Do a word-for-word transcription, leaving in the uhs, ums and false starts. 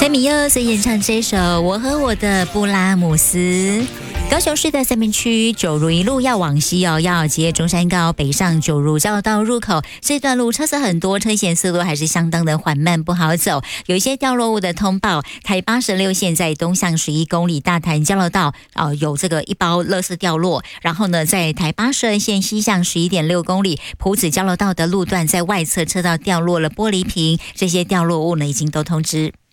蔡明佑所演唱这首《我和我的布拉姆斯》。高雄市的三明区九如一路要往西哦，要接中山高北上九如交流道入口，这段路车色很多，车行速度还是相当的缓慢，不好走。有一些掉落物的通报，台八十六线在东向十一公里大潭交流道哦，有这个一包垃圾掉落。然后呢，在台八十二线西向十一点六公里埔子交流道的路段，在外侧车道掉落了玻璃瓶，这些掉落物呢已经都通知。